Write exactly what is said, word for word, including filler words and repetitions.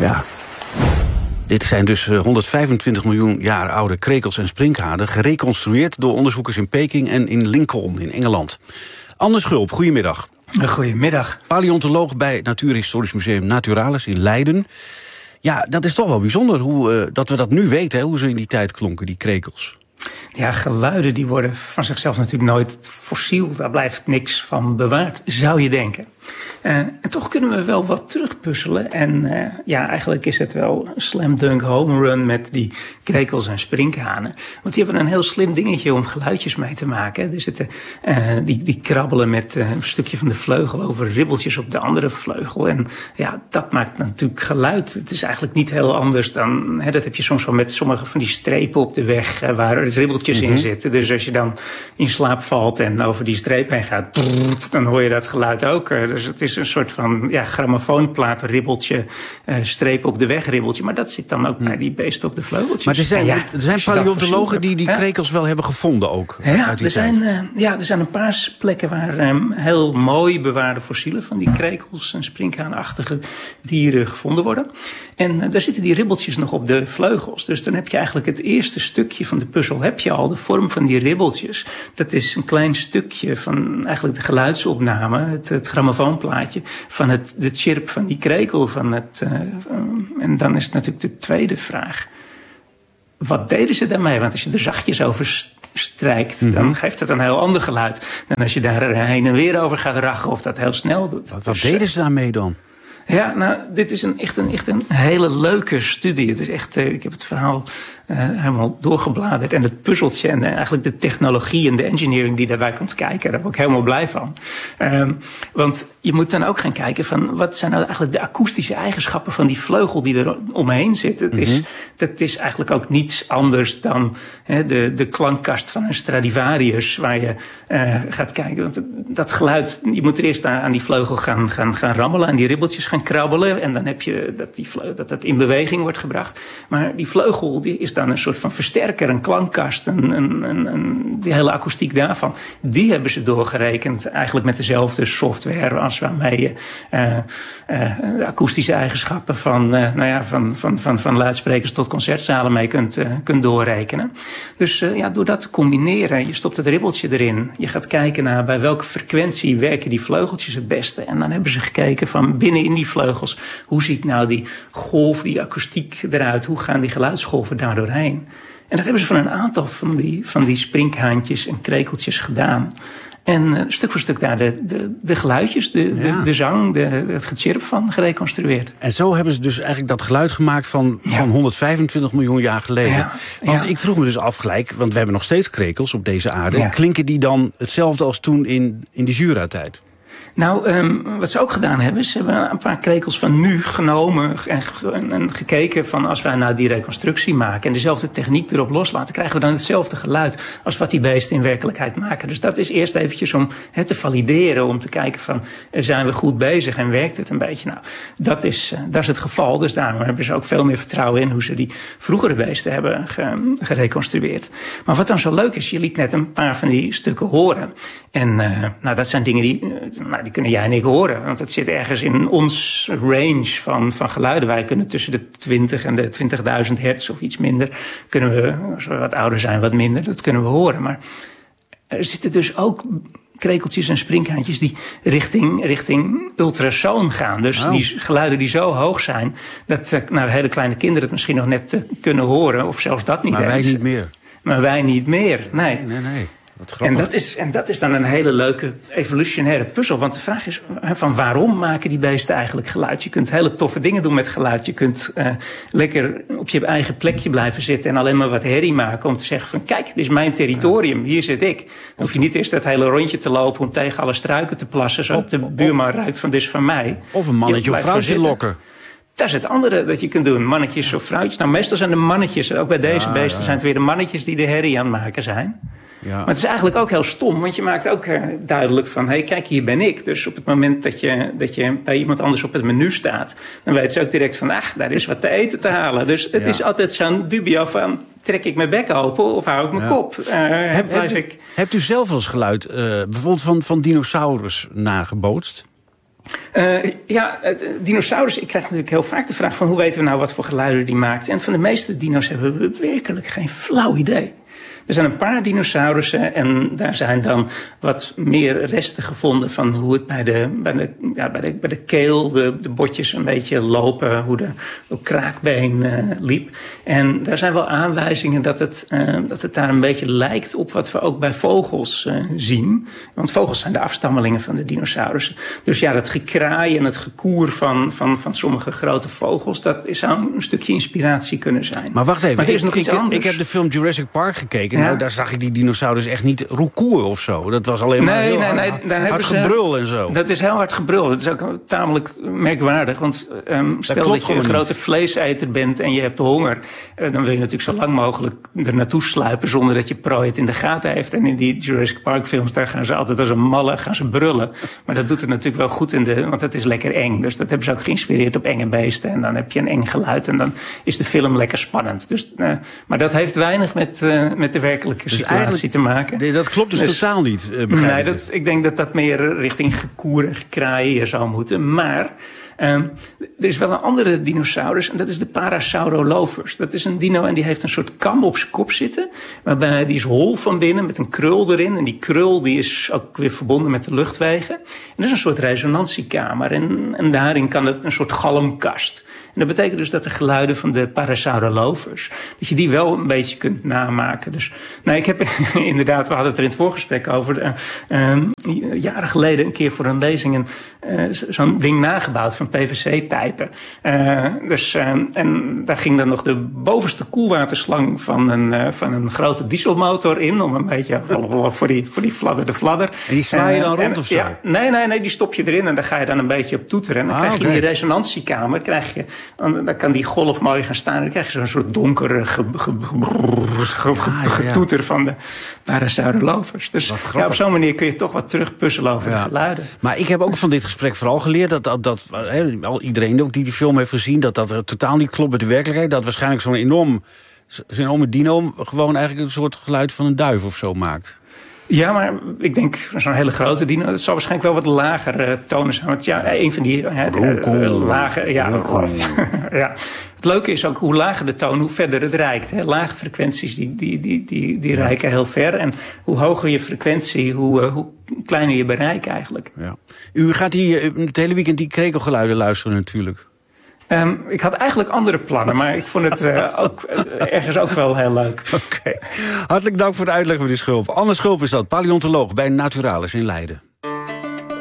Ja. Dit zijn dus honderdvijfentwintig miljoen jaar oude krekels en sprinkhanen, gereconstrueerd door onderzoekers in Peking en in Lincoln in Engeland. Anders Schulp, goedemiddag. Goedemiddag. Paleontoloog bij het Natuurhistorisch Museum Naturalis in Leiden. Ja, dat is toch wel bijzonder hoe, uh, dat we dat nu weten, hè, hoe ze in die tijd klonken, die krekels. Ja, geluiden die worden van zichzelf natuurlijk nooit fossiel. Daar blijft niks van bewaard, zou je denken. Uh, en toch kunnen we wel wat terugpuzzelen. En uh, ja, eigenlijk is het wel een slam dunk home run met die krekels en sprinkhanen. Want die hebben een heel slim dingetje om geluidjes mee te maken. Er zitten, uh, die, die krabbelen met uh, een stukje van de vleugel over ribbeltjes op de andere vleugel. En ja, dat maakt natuurlijk geluid. Het is eigenlijk niet heel anders dan, hè, dat heb je soms wel met sommige van die strepen op de weg, uh, waar ribbeltjes mm-hmm. in zitten. Dus als je dan in slaap valt en over die streep heen gaat, dan hoor je dat geluid ook. Dus het is een soort van ja, grammofoonplaat, ribbeltje, uh, streep op de weg, ribbeltje. Maar dat zit dan ook bij die beesten op de vleugeltjes. Maar er zijn, ja, er zijn paleontologen die die krekels wel hebben gevonden ook. Ja, uit die er tijd. zijn, uh, ja, er zijn een paar plekken waar um, heel mooi bewaarde fossielen van die krekels en sprinkhaanachtige dieren gevonden worden. En uh, daar zitten die ribbeltjes nog op de vleugels. Dus dan heb je eigenlijk het eerste stukje van de puzzel, heb je al, de vorm van die ribbeltjes. Dat is een klein stukje van eigenlijk de geluidsopname, het, het grammofoonplaatje van het, de chirp van die krekel. Van het, uh, en dan is het natuurlijk de tweede vraag. Wat deden ze daarmee? Want als je er zachtjes over strijkt, mm-hmm. dan geeft het een heel ander geluid dan als je daar heen en weer over gaat rachen of dat heel snel doet. Wat, wat dus, deden ze daarmee dan? Ja, nou, dit is een, echt, een, echt een hele leuke studie. Het is echt, uh, ik heb het verhaal uh, helemaal doorgebladerd. En het puzzeltje en uh, eigenlijk de technologie en de engineering die daarbij komt kijken. Daar word ik helemaal blij van. Um, want je moet dan ook gaan kijken van wat zijn nou eigenlijk de akoestische eigenschappen van die vleugel die er omheen zit. Het mm-hmm. is, dat is eigenlijk ook niets anders dan hè, de, de klankkast van een Stradivarius waar je uh, gaat kijken. Want dat geluid, je moet er eerst aan die vleugel gaan, gaan, gaan rammelen en die ribbeltjes gaan krabbelen. En dan heb je dat, die vleugel, dat dat in beweging wordt gebracht. Maar die vleugel die is dan een soort van versterker, een klankkast, een, een, een, een, die hele akoestiek daarvan. Die hebben ze doorgerekend eigenlijk met dezelfde software als waarmee je uh, uh, de akoestische eigenschappen van, uh, nou ja, van, van, van, van luidsprekers tot concertzalen mee kunt, uh, kunt doorrekenen. Dus uh, ja, door dat te combineren, je stopt het ribbeltje erin. Je gaat kijken naar bij welke frequentie werken die vleugeltjes het beste. En dan hebben ze gekeken van binnen in die vleugels, hoe ziet nou die golf, die akoestiek eruit? Hoe gaan die geluidsgolven daardoor heen? En dat hebben ze van een aantal van die, van die sprinkhaantjes en krekeltjes gedaan. En uh, stuk voor stuk daar de, de, de geluidjes, de, ja. de, de zang, de, het gechirp van gereconstrueerd. En zo hebben ze dus eigenlijk dat geluid gemaakt van, ja. van honderdvijfentwintig miljoen jaar geleden. Ja. Want ja. ik vroeg me dus af gelijk, want we hebben nog steeds krekels op deze aarde. Ja. Klinken die dan hetzelfde als toen in, in de Jura-tijd? Nou, um, wat ze ook gedaan hebben, ze hebben een paar krekels van nu genomen en, en gekeken van als wij nou die reconstructie maken en dezelfde techniek erop loslaten, krijgen we dan hetzelfde geluid als wat die beesten in werkelijkheid maken. Dus dat is eerst eventjes om het te valideren, om te kijken van zijn we goed bezig en werkt het een beetje. Nou, dat is, dat is het geval, dus daarom hebben ze ook veel meer vertrouwen in hoe ze die vroegere beesten hebben ge, gereconstrueerd. Maar wat dan zo leuk is, je liet net een paar van die stukken horen. En uh, nou, dat zijn dingen die, uh, nou, die kunnen jij en ik horen. Want het zit ergens in ons range van, van geluiden. Wij kunnen tussen de twintig en de twintigduizend hertz of iets minder, kunnen we, als we wat ouder zijn, wat minder, dat kunnen we horen. Maar er zitten dus ook krekeltjes en sprinkhaantjes die richting, richting ultrasoon gaan. Dus oh. die geluiden die zo hoog zijn, dat nou, hele kleine kinderen het misschien nog net kunnen horen, of zelfs dat niet. Maar wij niet meer. Maar wij niet meer, nee. Nee, nee, nee. En dat, is, en dat is dan een hele leuke evolutionaire puzzel. Want de vraag is van waarom maken die beesten eigenlijk geluid? Je kunt hele toffe dingen doen met geluid. Je kunt uh, lekker op je eigen plekje blijven zitten en alleen maar wat herrie maken om te zeggen van kijk, dit is mijn territorium, hier zit ik. Dan hoef je niet eerst dat hele rondje te lopen om tegen alle struiken te plassen, zodat de buurman ruikt van dit is van mij. Of een mannetje of vrouwtje lokken. Dat is het andere dat je kunt doen. Mannetjes of vrouwtjes. Nou, meestal zijn de mannetjes, ook bij deze ja, beesten ja. zijn het weer de mannetjes die de herrie aan het maken zijn. Ja. Maar het is eigenlijk ook heel stom, want je maakt ook uh, duidelijk van, hé, hey, kijk, hier ben ik. Dus op het moment dat je, dat je bij iemand anders op het menu staat, dan weet ze ook direct van, ach, daar is wat te eten te halen. Dus het ja. is altijd zo'n dubio van, trek ik mijn bek open of hou ik mijn ja. kop? Uh, Heb, blijf hebt, ik... u, hebt u zelf als geluid uh, bijvoorbeeld van, van dinosaurus nagebootst? Uh, ja, dinosaurus, ik krijg natuurlijk heel vaak de vraag van hoe weten we nou wat voor geluiden die maakt. En van de meeste dino's hebben we werkelijk geen flauw idee. Er zijn een paar dinosaurussen en daar zijn dan wat meer resten gevonden van hoe het bij de, bij de, ja, bij de, bij de keel, de, de botjes een beetje lopen, hoe de, de kraakbeen uh, liep. En daar zijn wel aanwijzingen dat het, uh, dat het daar een beetje lijkt op wat we ook bij vogels uh, zien. Want vogels zijn de afstammelingen van de dinosaurussen. Dus ja, dat gekraai en het gekoer van, van, van sommige grote vogels, dat zou een stukje inspiratie kunnen zijn. Maar wacht even, maar er is ik, nog iets ik, anders. ik heb de film Jurassic Park gekeken. Ja. Nou, daar zag ik die dinosaurus echt niet roekoer of zo. Dat was alleen maar nee, heel nee, hard, nee, daar hard ze, gebrul en zo. Dat is heel hard gebrul. Dat is ook tamelijk merkwaardig. Want um, stel dat, dat je een grote niet. vleeseter bent en je hebt honger. Uh, dan wil je natuurlijk zo lang mogelijk er naartoe sluipen zonder dat je prooi het in de gaten heeft. En in die Jurassic Park films, daar gaan ze altijd als een malle gaan ze brullen. Maar dat doet het natuurlijk wel goed in de, want het is lekker eng. Dus dat hebben ze ook geïnspireerd op enge beesten. En dan heb je een eng geluid en dan is de film lekker spannend. Dus, uh, maar dat heeft weinig met, uh, met de werkelijke dus situatie te maken. Nee, dat klopt dus, dus totaal niet. Uh, nee, dat, ik denk dat dat meer richting gekoer en gekraaien zou moeten. Maar uh, er is wel een andere dinosaurus en dat is de Parasaurolophus. Dat is een dino en die heeft een soort kam op zijn kop zitten. Waarbij die is hol van binnen met een krul erin. En die krul die is ook weer verbonden met de luchtwegen. En dat is een soort resonantiekamer. En, en daarin kan het een soort galmkast. En dat betekent dus dat de geluiden van de Parasaurolophus, dat je die wel een beetje kunt namaken. Dus nou, ik heb inderdaad, we hadden het er in het voorgesprek over, uh, uh, jaren geleden een keer voor een lezing een, uh, zo'n ding nagebouwd van P V C-pijpen. Uh, dus, uh, en daar ging dan nog de bovenste koelwaterslang van een, uh, van een grote dieselmotor in, om een beetje voor die, voor die fladder de fladder. En die sla je dan uh, rond en, of zo? Ja, nee, nee, nee, die stop je erin en dan ga je dan een beetje op toeteren. En dan ah, krijg je okay. in die resonantiekamer, krijg je, dan kan die golf mooi gaan staan en dan krijg je zo'n soort donker ge, ge, ge, ge, ja, getoeter ja. van de Parasaurolophus. Dus ja, op zo'n manier kun je toch wat terugpuzzelen over ja. de geluiden. Maar ik heb ook van dit gesprek vooral geleerd dat, dat, dat he, al iedereen ook die die film heeft gezien, dat dat er totaal niet klopt met de werkelijkheid. Dat waarschijnlijk zo'n enorm, zo'n enorme dino gewoon eigenlijk een soort geluid van een duif of zo maakt. Ja, maar ik denk zo'n hele grote dino, dat zal waarschijnlijk wel wat lager uh, tonen zijn. Want ja, een van die uh, uh, lage, ja, ja. Het leuke is ook hoe lager de toon, hoe verder het reikt. Hè. Lage frequenties die, die, die, die, die ja. reiken heel ver. En hoe hoger je frequentie, hoe, uh, hoe kleiner je bereik eigenlijk. Ja. U gaat hier het hele weekend die krekelgeluiden luisteren natuurlijk. Um, ik had eigenlijk andere plannen, maar ik vond het uh, ook, uh, ergens ook wel heel leuk. Oké. Okay. Hartelijk dank voor de uitleg, meneer Schulp. Anne Schulp is dat, paleontoloog bij Naturalis in Leiden.